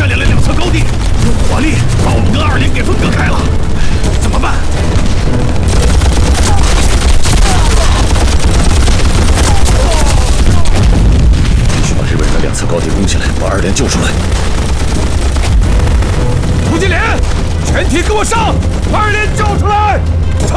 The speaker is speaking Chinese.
占领了两侧高地，用火力把我们跟2连给分割开了，怎么办？ 必须把日本人的两侧高地攻下来，把2连救出来。 胡金莲，全体跟我上，把2连救出来！